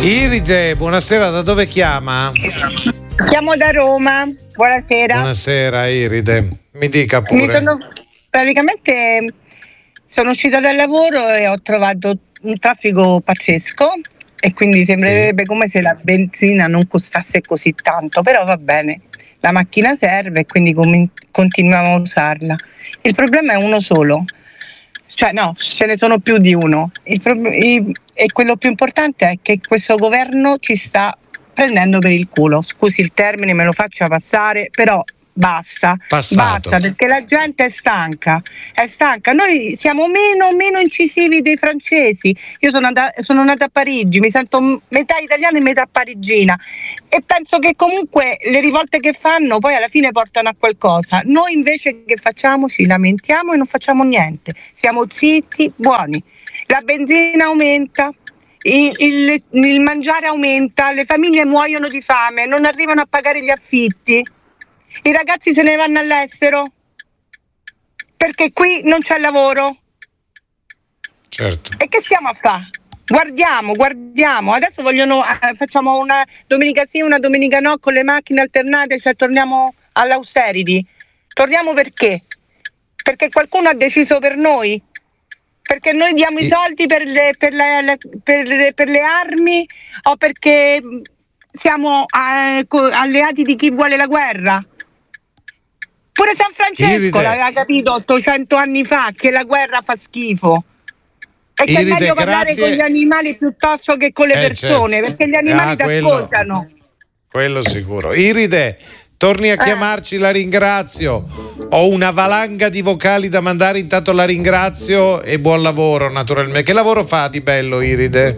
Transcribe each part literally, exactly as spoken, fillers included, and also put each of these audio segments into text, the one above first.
Iride, buonasera, da dove chiama? Chiamo da Roma, buonasera. Buonasera Iride, mi dica pure. Mi sono, praticamente sono uscita dal lavoro e ho trovato un traffico pazzesco e quindi sembrerebbe sì. come se la benzina non costasse così tanto, però va bene, la macchina serve e quindi com- continuiamo a usarla. Il problema è uno solo, cioè no, ce ne sono più di uno. Il pro- il, e quello più importante è che questo governo ci sta prendendo per il culo, scusi il termine, me lo faccia passare, però basta, Passato. basta, perché la gente è stanca, è stanca. Noi siamo meno, meno incisivi dei francesi. Io sono, andata, sono nata a Parigi, mi sento metà italiana e metà parigina e penso che comunque le rivolte che fanno poi alla fine portano a qualcosa. Noi invece che facciamo? Ci lamentiamo e non facciamo niente, siamo zitti, buoni. La benzina aumenta, Il, il, il mangiare aumenta, le famiglie muoiono di fame, non arrivano a pagare gli affitti, i ragazzi se ne vanno all'estero perché qui non c'è lavoro. Certo. E che stiamo a fare? Guardiamo, guardiamo, adesso vogliono, eh, facciamo una domenica sì, una domenica no con le macchine alternate, cioè torniamo all'austerity. Torniamo perché? Perché qualcuno ha deciso per noi? Perché noi diamo i soldi per le, per le, le, per le, per le armi o perché siamo eh, alleati di chi vuole la guerra? Pure San Francesco Iride. l'aveva capito ottocento anni fa che la guerra fa schifo e che è Iride, meglio parlare grazie. con gli animali piuttosto che con le Eh, persone, certo. perché gli animali Ah, ti quello- ascoltano. Quello sicuro. Iride, torni a Eh. chiamarci, la ringrazio. Ho una valanga di vocali da mandare, intanto la ringrazio e buon lavoro naturalmente. Che lavoro fa di bello Iride?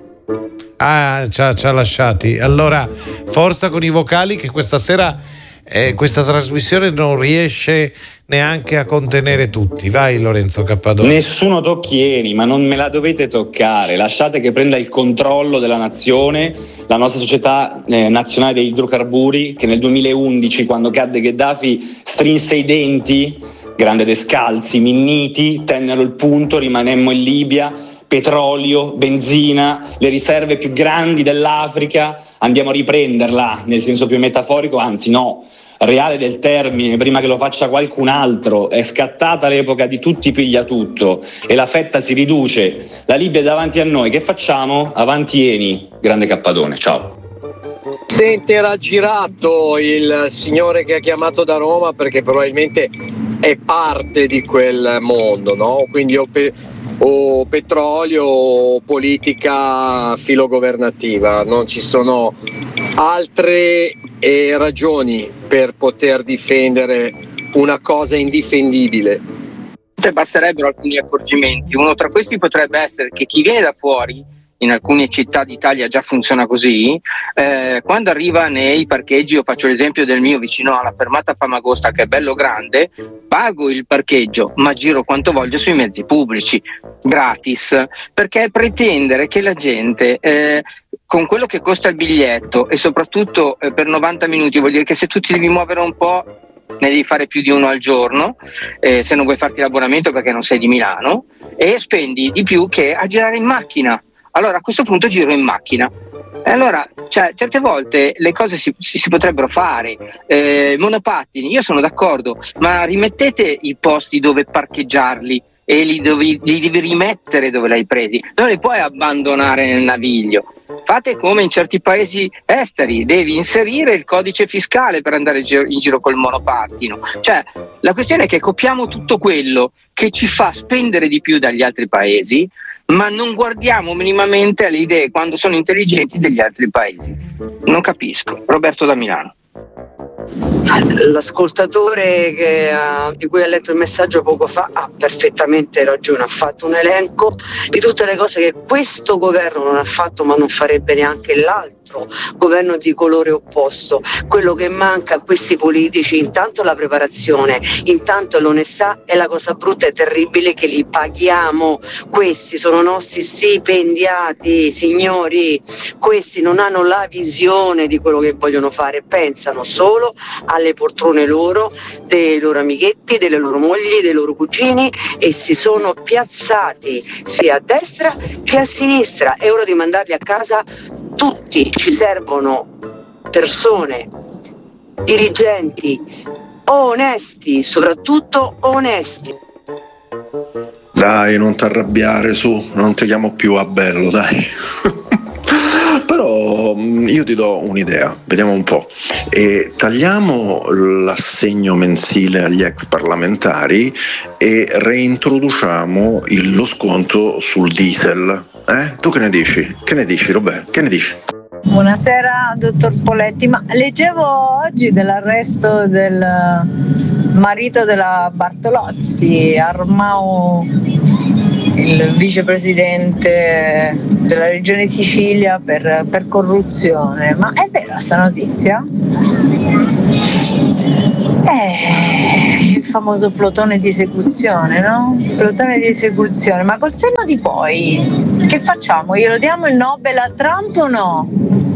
Ah, ci ha, ci ha lasciati. Allora, forza con i vocali che questa sera eh, questa trasmissione non riesce neanche a contenere tutti. Vai Lorenzo Cappadoni. Nessuno tocchi Eni, ma non me la dovete toccare. Lasciate che prenda il controllo della nazione, la nostra società eh, nazionale degli idrocarburi, che nel duemilaundici, quando cadde Gheddafi, strinse i denti, grande Descalzi, Minniti, tennero il punto, rimanemmo in Libia. Petrolio, benzina, le riserve più grandi dell'Africa, andiamo a riprenderla nel senso più metaforico, anzi no, reale del termine, prima che lo faccia qualcun altro. È scattata l'epoca di tutti piglia tutto e la fetta si riduce, la Libia è davanti a noi, che facciamo? Avanti Eni, grande Cappadone, ciao. Senti, era girato il signore che ha chiamato da Roma perché probabilmente è parte di quel mondo, no? Quindi o, pe- o petrolio o politica filogovernativa, non ci sono altre eh, ragioni per poter difendere una cosa indifendibile. Basterebbero alcuni accorgimenti. Uno tra questi potrebbe essere che chi viene da fuori, in alcune città d'Italia già funziona così, eh, quando arriva nei parcheggi, io faccio l'esempio del mio vicino alla fermata Famagosta che è bello grande, pago il parcheggio ma giro quanto voglio sui mezzi pubblici, gratis, perché pretendere che la gente eh, con quello che costa il biglietto e soprattutto eh, per novanta minuti, vuol dire che se tu ti devi muovere un po' ne devi fare più di uno al giorno, eh, se non vuoi farti l'abbonamento perché non sei di Milano, e spendi di più che a girare in macchina. Allora a questo punto giro in macchina. E allora, cioè, certe volte le cose si, si, si potrebbero fare. Eh, monopattini, io sono d'accordo, ma rimettete i posti dove parcheggiarli e li devi, li devi rimettere dove l'hai presi. Non li puoi abbandonare nel naviglio. Fate come in certi paesi esteri, devi inserire il codice fiscale per andare in giro col monopattino. Cioè, la questione è che copiamo tutto quello che ci fa spendere di più dagli altri paesi, ma non guardiamo minimamente alle idee, quando sono intelligenti, degli altri paesi. Non capisco. Roberto da Milano. L'ascoltatore che, uh, di cui ha letto il messaggio poco fa ha perfettamente ragione, ha fatto un elenco di tutte le cose che questo governo non ha fatto, ma non farebbe neanche l'altro governo di colore opposto. Quello che manca a questi politici intanto è la preparazione, intanto è l'onestà, e la cosa brutta e terribile che li paghiamo. Questi sono nostri stipendiati, signori, questi non hanno la visione di quello che vogliono fare, pensano solo alle poltrone loro, dei loro amichetti, delle loro mogli, dei loro cugini, e si sono piazzati sia a destra che a sinistra. È ora di mandarli a casa tutti. Ci servono persone, dirigenti onesti, soprattutto onesti. Dai, non ti arrabbiare, su, non ti chiamo più a bello, dai. Però io ti do un'idea, vediamo un po'. E tagliamo l'assegno mensile agli ex parlamentari e reintroduciamo il, lo sconto sul diesel. Eh? Tu che ne dici? Che ne dici, Roberto? Che ne dici? Buonasera dottor Poletti, ma leggevo oggi dell'arresto del marito della Bartolozzi, Armao, il vicepresidente della regione Sicilia per, per corruzione. Ma è vera sta notizia? Eh, il famoso plotone di esecuzione, no? Plotone di esecuzione, ma col senno di poi che facciamo? Glielo diamo il Nobel a Trump o no?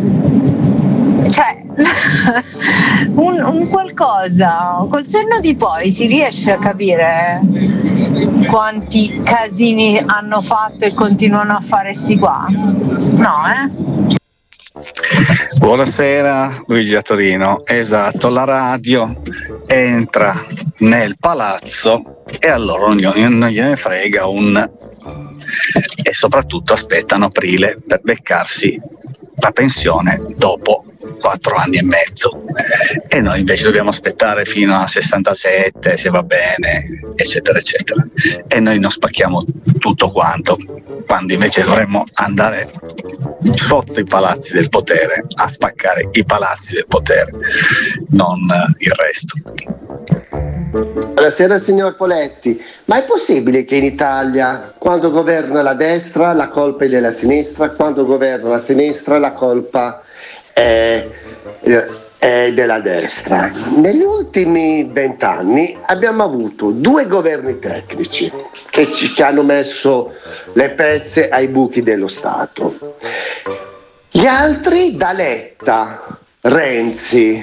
Cioè, un, un qualcosa, col senno di poi si riesce a capire quanti casini hanno fatto e continuano a fare sti qua? No, eh? Buonasera, Luigi da Torino. Esatto, la radio entra nel palazzo e allora non gliene frega un... e soprattutto aspettano aprile per beccarsi la pensione dopo quattro anni e mezzo, e noi invece dobbiamo aspettare fino a sessantasette, se va bene, eccetera eccetera, e noi non spacchiamo tutto quanto, quando invece dovremmo andare sotto i palazzi del potere a spaccare i palazzi del potere, non il resto. Buonasera signor Poletti, ma è possibile che in Italia quando governa la destra la colpa è della sinistra, quando governa la sinistra la colpa è, è della destra? Negli ultimi vent'anni abbiamo avuto due governi tecnici che ci che hanno messo le pezze ai buchi dello Stato. Gli altri, da Letta, Renzi,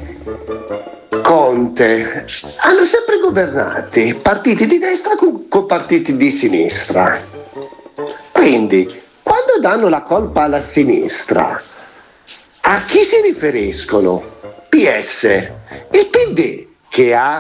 Conte, hanno sempre governati partiti di destra con, con partiti di sinistra. Quindi, quando danno la colpa alla sinistra, a chi si riferiscono? P S, il P D che ha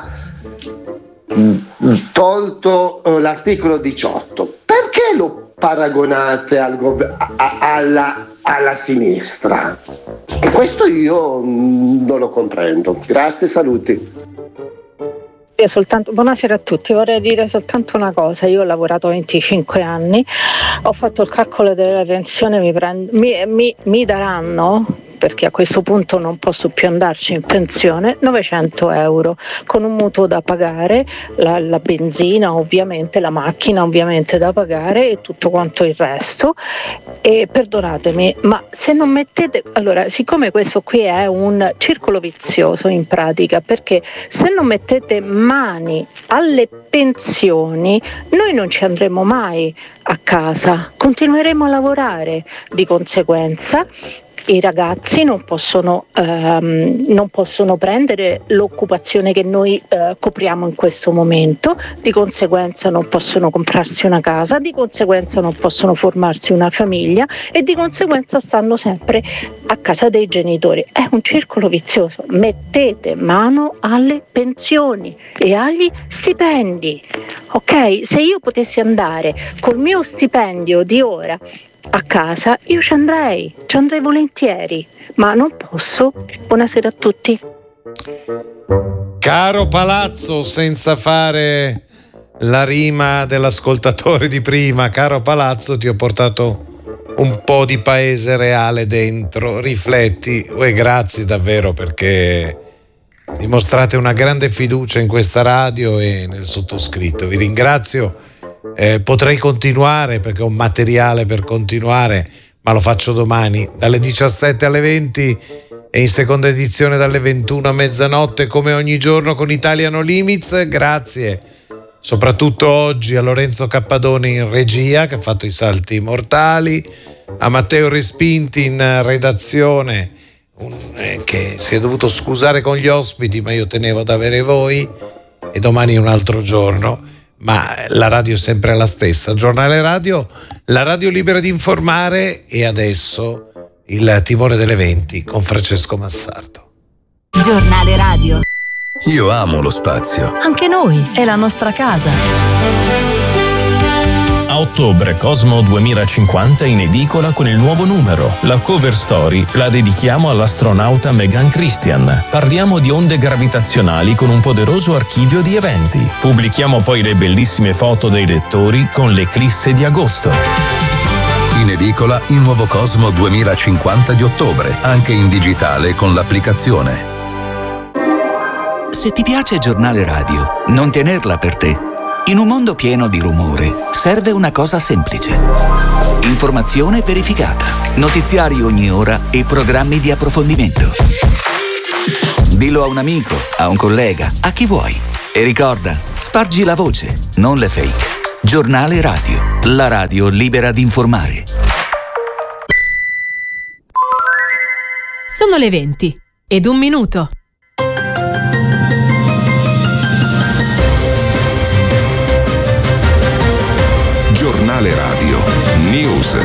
tolto uh, l'articolo diciotto. Perché lo paragonate al gov- a- alla, alla sinistra? E questo io mm, non lo comprendo. Grazie, saluti. Io soltanto, buonasera a tutti, vorrei dire soltanto una cosa. Io ho lavorato venticinque anni, ho fatto il calcolo della pensione, mi, prend- mi, mi, mi daranno, perché a questo punto non posso più andarci in pensione, novecento euro con un mutuo da pagare, la, la benzina ovviamente, la macchina ovviamente da pagare e tutto quanto il resto. E perdonatemi, ma se non mettete, allora, siccome questo qui è un circolo vizioso in pratica, perché se non mettete mani alle pensioni noi non ci andremo mai a casa, continueremo a lavorare, di conseguenza i ragazzi non possono, ehm, non possono prendere l'occupazione che noi eh, copriamo in questo momento, di conseguenza non possono comprarsi una casa, di conseguenza non possono formarsi una famiglia e di conseguenza stanno sempre a casa dei genitori. È un circolo vizioso. Mettete mano alle pensioni e agli stipendi, ok? Se io potessi andare col mio stipendio di ora a casa, io ci andrei, ci andrei volentieri, ma non posso. Buonasera a tutti. Caro Palazzo, senza fare la rima dell'ascoltatore di prima, caro Palazzo, ti ho portato un po' di paese reale dentro, rifletti, e grazie davvero perché dimostrate una grande fiducia in questa radio e nel sottoscritto, vi ringrazio. Eh, potrei continuare perché ho un materiale per continuare, ma lo faccio domani dalle diciassette alle venti e in seconda edizione dalle ventuno a mezzanotte come ogni giorno con Italia No Limits. Grazie soprattutto oggi a Lorenzo Cappadoni in regia che ha fatto i salti mortali, a Matteo Respinti in redazione un, eh, che si è dovuto scusare con gli ospiti, ma io tenevo ad avere voi, e domani è un altro giorno, ma la radio è sempre la stessa. Giornale Radio, la radio libera di informare, e adesso il timore delle venti con Francesco Massardo. Giornale Radio. Io amo lo spazio. Anche noi, è la nostra casa. A ottobre Cosmo duemilacinquanta in edicola con il nuovo numero. La cover story la dedichiamo all'astronauta Megan Christian. Parliamo di onde gravitazionali con un poderoso archivio di eventi. Pubblichiamo poi le bellissime foto dei lettori con l'eclisse di agosto. In edicola il nuovo Cosmo duemilacinquanta di ottobre, anche in digitale con l'applicazione. Se ti piace Giornale Radio, non tenerla per te. In un mondo pieno di rumore, serve una cosa semplice. Informazione verificata, notiziari ogni ora e programmi di approfondimento. Dillo a un amico, a un collega, a chi vuoi. E ricorda, spargi la voce, non le fake. Giornale Radio, la radio libera di informare. Sono le venti ed un minuto. Giornale Radio News.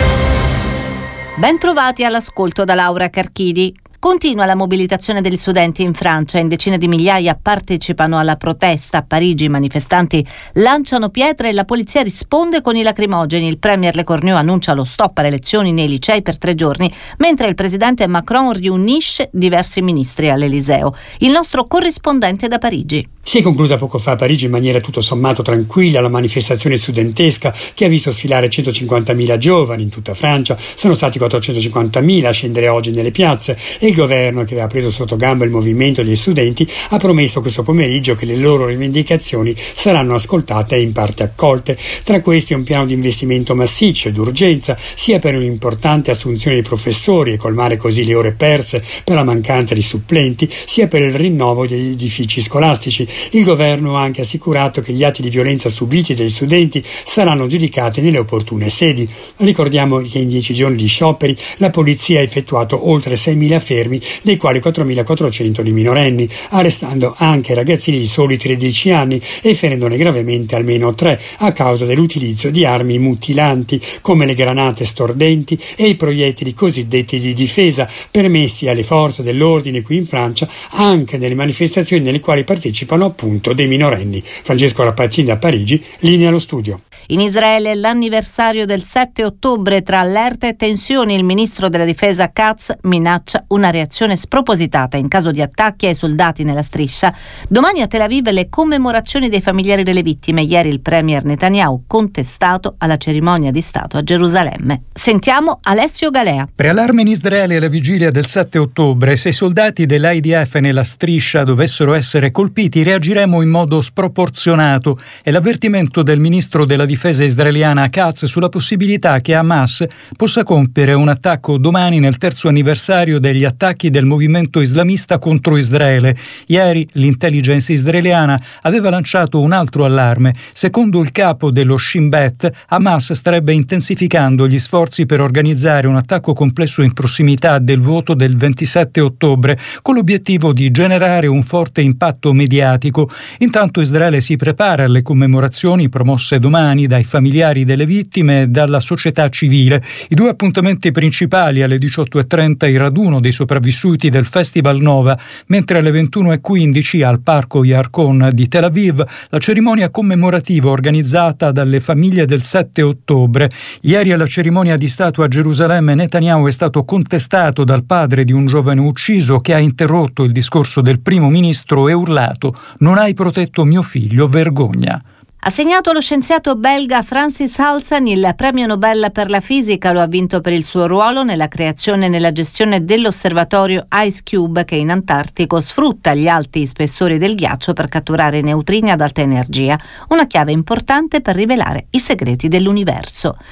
Ben trovati all'ascolto da Laura Carchidi. Continua la mobilitazione degli studenti in Francia. In decine di migliaia partecipano alla protesta. A Parigi i manifestanti lanciano pietre e la polizia risponde con i lacrimogeni. Il premier Le Cornu annuncia lo stop alle lezioni nei licei per tre giorni, mentre il presidente Macron riunisce diversi ministri all'Eliseo. Il nostro corrispondente da Parigi. Si è conclusa poco fa a Parigi in maniera tutto sommato tranquilla la manifestazione studentesca che ha visto sfilare centocinquantamila giovani in tutta Francia. Sono stati quattrocentocinquantamila a scendere oggi nelle piazze e il governo, che aveva preso sotto gamba il movimento degli studenti, ha promesso questo pomeriggio che le loro rivendicazioni saranno ascoltate e in parte accolte. Tra questi un piano di investimento massiccio e d'urgenza sia per un'importante assunzione di professori e colmare così le ore perse per la mancanza di supplenti, sia per il rinnovo degli edifici scolastici. Il governo ha anche assicurato che gli atti di violenza subiti dagli studenti saranno giudicati nelle opportune sedi. Ricordiamo che in dieci giorni di scioperi la polizia ha effettuato oltre seimila fermi, dei quali quattromilaquattrocento di minorenni, arrestando anche ragazzini di soli tredici anni e ferendone gravemente almeno tre a causa dell'utilizzo di armi mutilanti come le granate stordenti e i proiettili cosiddetti di difesa, permessi alle forze dell'ordine qui in Francia anche nelle manifestazioni nelle quali partecipano appunto dei minorenni. Francesco Rapazzini da Parigi, linea allo studio. In Israele è l'anniversario del sette ottobre. Tra allerta e tensioni il ministro della difesa Katz minaccia una reazione spropositata in caso di attacchi ai soldati nella striscia. Domani a Tel Aviv le commemorazioni dei familiari delle vittime. Ieri il premier Netanyahu contestato alla cerimonia di Stato a Gerusalemme. Sentiamo Alessio Galea. Preallarme in Israele alla vigilia del sette ottobre. Se i soldati dell'I D F nella striscia dovessero essere colpiti, reagiremo in modo sproporzionato. È l'avvertimento del ministro della difesa israeliana Katz sulla possibilità che Hamas possa compiere un attacco domani nel terzo anniversario degli attacchi del movimento islamista contro Israele. Ieri l'intelligence israeliana aveva lanciato un altro allarme. Secondo il capo dello Shin Bet, Hamas starebbe intensificando gli sforzi per organizzare un attacco complesso in prossimità del voto del ventisette ottobre, con l'obiettivo di generare un forte impatto mediatico. Intanto Israele si prepara alle commemorazioni promosse domani dai familiari delle vittime e dalla società civile. I due appuntamenti principali: alle diciotto e trenta il raduno dei sopravvissuti del Festival Nova, mentre alle ventuno e quindici al Parco Yarkon di Tel Aviv la cerimonia commemorativa organizzata dalle famiglie del sette ottobre. Ieri alla cerimonia di Stato a Gerusalemme Netanyahu è stato contestato dal padre di un giovane ucciso, che ha interrotto il discorso del primo ministro e urlato: "Non hai protetto mio figlio, vergogna". Assegnato allo scienziato belga Francis Halsen il premio Nobel per la fisica. Lo ha vinto per il suo ruolo nella creazione e nella gestione dell'osservatorio Ice Cube, che in Antartico sfrutta gli alti spessori del ghiaccio per catturare neutrini ad alta energia, una chiave importante per rivelare i segreti dell'universo.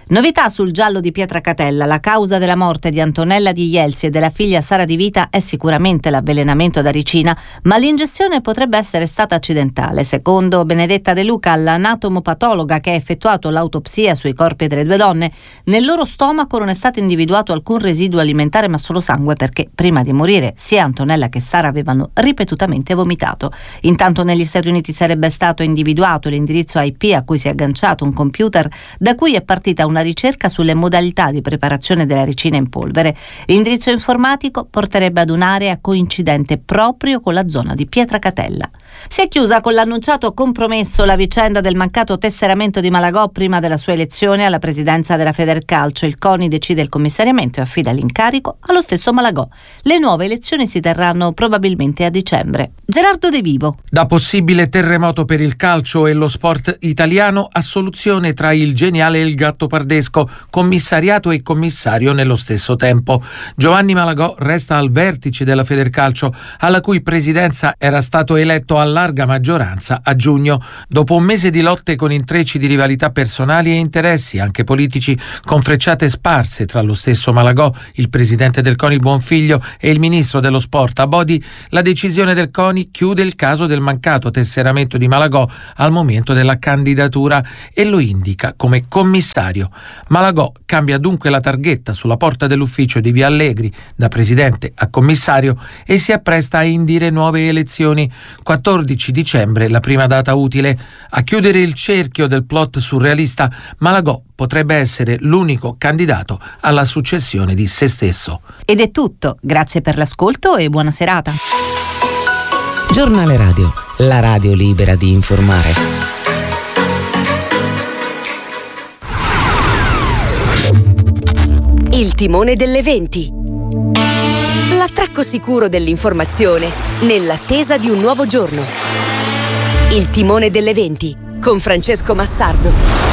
Novità sul giallo di Pietracatella. La causa della morte di Antonella Di Jelsi e della figlia Sara Di Vita è sicuramente l'avvelenamento da ricina, ma l'ingestione potrebbe essere stata accidentale. Secondo Benedetta De Luca, l'anatomopatologa che ha effettuato l'autopsia sui corpi delle due donne, nel loro stomaco non è stato individuato alcun residuo alimentare ma solo sangue, perché prima di morire sia Antonella che Sara avevano ripetutamente vomitato. Intanto negli Stati Uniti sarebbe stato individuato l'indirizzo I P a cui si è agganciato un computer da cui è partita una ricerca sulle modalità di preparazione della ricina in polvere. L'indirizzo informatico porterebbe ad un'area coincidente proprio con la zona di Pietracatella. Si è chiusa con l'annunciato compromesso la vicenda del mancato tesseramento di Malagò prima della sua elezione alla presidenza della Federcalcio. Il CONI decide il commissariamento e affida l'incarico allo stesso Malagò. Le nuove elezioni si terranno probabilmente a dicembre. Gerardo De Vivo. Da possibile terremoto per il calcio e lo sport italiano a soluzione tra il geniale e il gatto pardesco, commissariato e commissario nello stesso tempo. Giovanni Malagò resta al vertice della Federcalcio, alla cui presidenza era stato eletto a larga maggioranza a giugno. Dopo un mese di lotte con intrecci di rivalità personali e interessi, anche politici, con frecciate sparse tra lo stesso Malagò, il presidente del CONI Buonfiglio e il ministro dello sport Abodi, la decisione del CONI chiude il caso del mancato tesseramento di Malagò al momento della candidatura e lo indica come commissario. Malagò cambia dunque la targhetta sulla porta dell'ufficio di Via Allegri da presidente a commissario e si appresta a indire nuove elezioni. quattordici dicembre la prima data utile. A chiudere il cerchio del plot surrealista, Malagò potrebbe essere l'unico candidato alla successione di se stesso. Ed è tutto. Grazie per l'ascolto e buona serata. Giornale Radio, la radio libera di informare. Il timone delle venti. L'attracco sicuro dell'informazione nell'attesa di un nuovo giorno. Il timone delle venti con Francesco Massardo.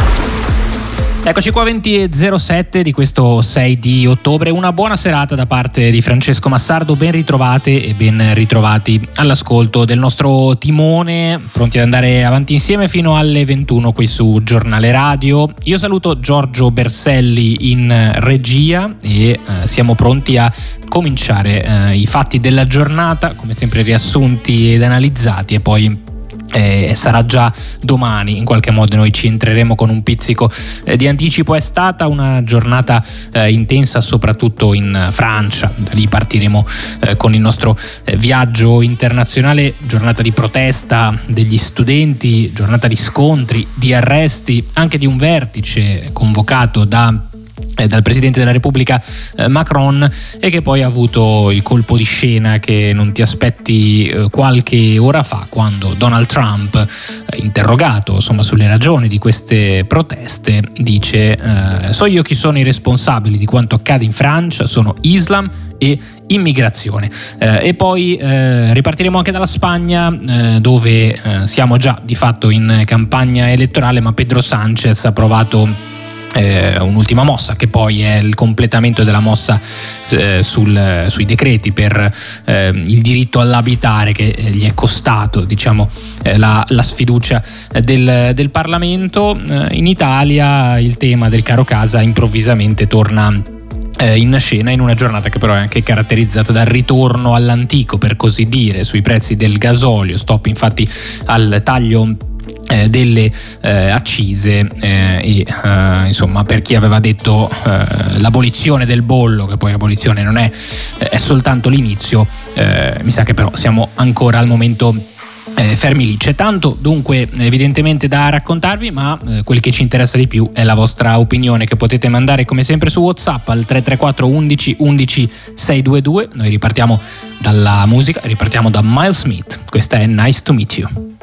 Eccoci qua, venti e zero sette di questo sei di ottobre. Una buona serata da parte di Francesco Massardo, ben ritrovate e ben ritrovati all'ascolto del nostro timone, pronti ad andare avanti insieme fino alle ventuno qui su Giornale Radio. Io saluto Giorgio Berselli in regia e eh, siamo pronti a cominciare eh, i fatti della giornata, come sempre riassunti ed analizzati, e poi Eh, sarà già domani. In qualche modo noi ci entreremo con un pizzico eh, di anticipo. È stata una giornata eh, intensa soprattutto in Francia. Da lì partiremo eh, con il nostro eh, viaggio internazionale. Giornata di protesta degli studenti, giornata di scontri, di arresti, anche di un vertice convocato da dal Presidente della Repubblica eh, Macron, e che poi ha avuto il colpo di scena che non ti aspetti eh, qualche ora fa, quando Donald Trump, eh, interrogato insomma sulle ragioni di queste proteste, dice eh, so io chi sono i responsabili di quanto accade in Francia, sono Islam e immigrazione. Eh, e poi eh, ripartiremo anche dalla Spagna, eh, dove eh, siamo già di fatto in campagna elettorale, ma Pedro Sánchez ha provato Eh, un'ultima mossa, che poi è il completamento della mossa eh, sul, sui decreti per eh, il diritto all'abitare, che eh, gli è costato diciamo eh, la, la sfiducia del, del Parlamento. Eh, in Italia il tema del caro casa improvvisamente torna eh, in scena, in una giornata che però è anche caratterizzata dal ritorno all'antico, per così dire, sui prezzi del gasolio. Stop infatti al taglio Eh, delle eh, accise eh, e eh, insomma, per chi aveva detto eh, l'abolizione del bollo, che poi abolizione non è, eh, è soltanto l'inizio, eh, mi sa che però siamo ancora al momento eh, fermi lì. C'è tanto dunque evidentemente da raccontarvi, ma eh, quel che ci interessa di più è la vostra opinione, che potete mandare come sempre su WhatsApp al tre tre quattro undici undici seicentoventidue. Noi ripartiamo dalla musica, ripartiamo da Miles Smith. Questa è Nice to Meet You.